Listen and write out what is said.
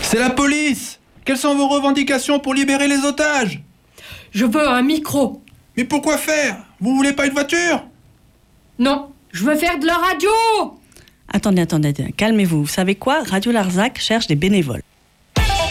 C'est la police! Quelles sont vos revendications pour libérer les otages? Je veux un micro. Mais pourquoi faire? Vous voulez pas une voiture? Non, je veux faire de la radio. Attendez, calmez-vous. Vous savez quoi? Radio Larzac cherche des bénévoles.